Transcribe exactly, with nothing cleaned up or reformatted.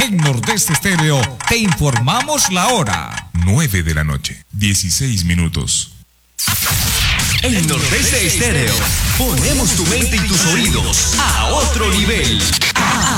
En Nordeste Estéreo te informamos la hora. nueve de la noche, dieciséis minutos. En Nordeste Estéreo ponemos tu mente y tus oídos a otro nivel.